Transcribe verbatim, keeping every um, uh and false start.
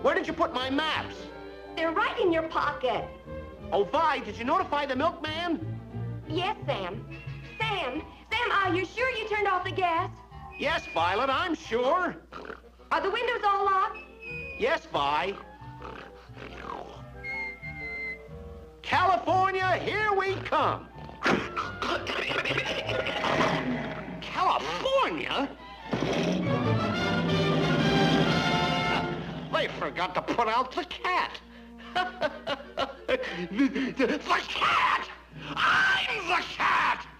Where did you put my maps? They're right in your pocket. Oh, Vi, did you notify the milkman? Yes, Sam. Sam, Sam, are you sure you turned off the gas? Yes, Violet, I'm sure. Are the windows all locked? Yes, Vi. California, here we come. California? They forgot to put out the cat. the, the, the cat! I'm the cat!